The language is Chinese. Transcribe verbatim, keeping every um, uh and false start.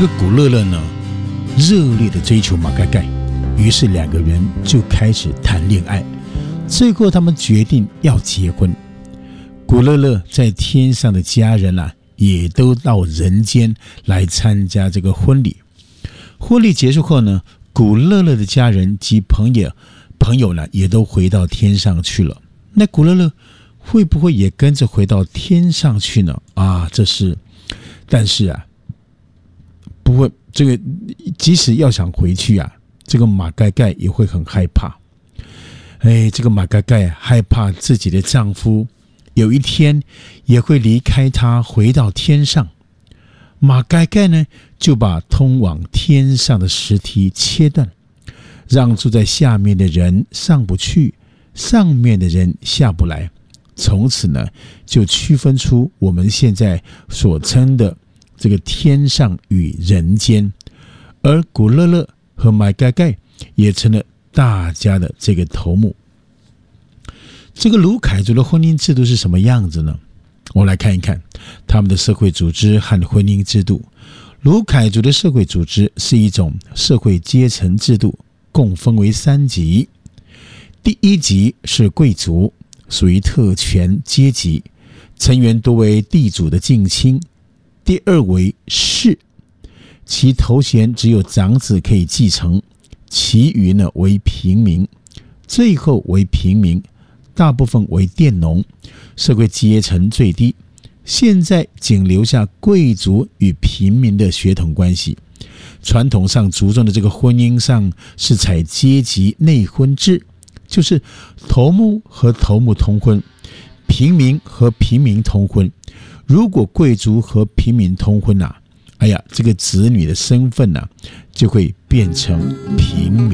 这个古乐乐呢，热烈的追求马盖盖，于是两个人就开始谈恋爱。最后他们决定要结婚。古乐乐在天上的家人啊，也都到人间来参加这个婚礼。婚礼结束后呢，古乐乐的家人及朋友朋友呢，也都回到天上去了。那古乐乐会不会也跟着回到天上去呢？啊，这是，但是啊，不会。这个即使要想回去啊，这个马盖盖也会很害怕。哎，这个马盖盖害怕自己的丈夫有一天也会离开她，回到天上。马盖盖呢，就把通往天上的石梯切断，让住在下面的人上不去，上面的人下不来。从此呢，就区分出我们现在所称的这个天上与人间，而古乐乐和马盖盖也成了大家的这个头目。这个卢凯族的婚姻制度是什么样子呢？我来看一看他们的社会组织和婚姻制度。卢凯族的社会组织是一种社会阶层制度，共分为三级。第一级是贵族，属于特权阶级，成员多为地主的近亲。第二为士，其头衔只有长子可以继承，其余呢为平民。最后为平民，大部分为佃农，社会阶层最低。现在仅留下贵族与平民的血统关系。传统上注重的这个婚姻上是采阶级内婚制，就是头目和头目通婚，平民和平民通婚。如果贵族和平民通婚啊，哎呀，这个子女的身份啊，就会变成平民。